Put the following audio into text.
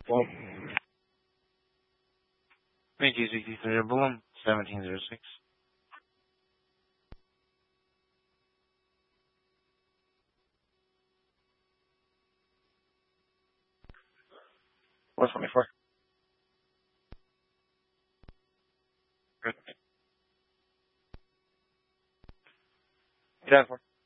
Well, thank you, 63 Bullen, 1706. What's 24? Good. Get out for.